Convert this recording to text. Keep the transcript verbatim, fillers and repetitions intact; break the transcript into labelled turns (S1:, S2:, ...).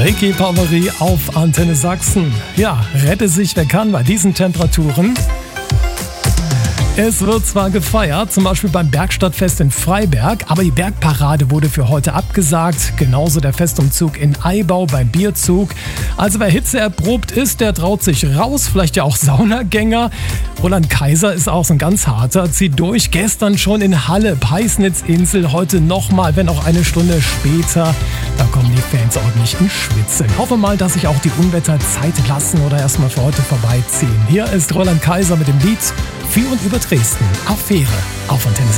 S1: Ricky Pavary auf Antenne Sachsen. Ja, rette sich wer kann bei diesen Temperaturen. Es wird zwar gefeiert, zum Beispiel beim Bergstadtfest in Freiberg, aber die Bergparade wurde für heute abgesagt. Genauso der Festumzug in Aibau beim Bierzug. Also wer Hitze erprobt ist, der traut sich raus, vielleicht ja auch Saunagänger. Roland Kaiser ist auch so ein ganz harter, zieht durch. Gestern schon in Halle, Peisnitzinsel, heute nochmal, wenn auch eine Stunde später. Da kommen die Fans ordentlich ins Schwitzen. Hoffen mal, dass sich auch die Unwetter Zeit lassen oder erstmal für heute vorbeiziehen. Hier ist Roland Kaiser mit dem Lied für und über Dresden. Affäre auf Antenne